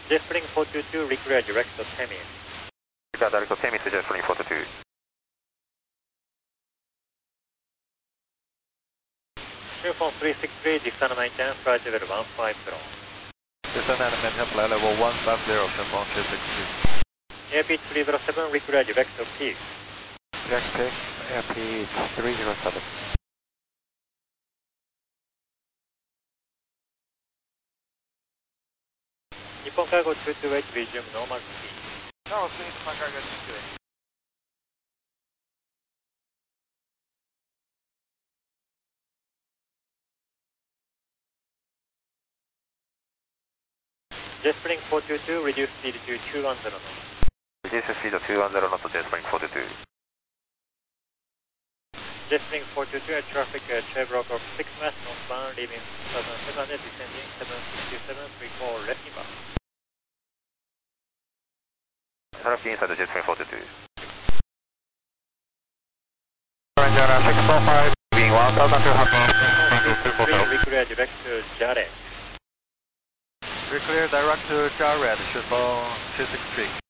JetSpring 422, reclear direct to Temis. Reclear direct to Temis, JetSpring 422. Phone 363, descend maintenance, flight level 150. Descend and maintenance, flight level 150, phone 363. Airpeak 307, reclear direct to Peak. Direct Peak, Airpeak 307. Nippon Cargo 228, resume normal speed. Normal speed, Nippon Cargo 228. JetSpring 422, reduce speed to 210 knots. Reduce speed to 210 knots, JetSpring 422. JetSpring 422, air traffic, Chevrolet Corp 6 miles northbound, leaving 2700, descending 767, 34, left inbound. Traffic inside the JetSpring 422. Ranger 645, being 1200, reclear direct to Jared. Reclear direct to Jared, 顺风263.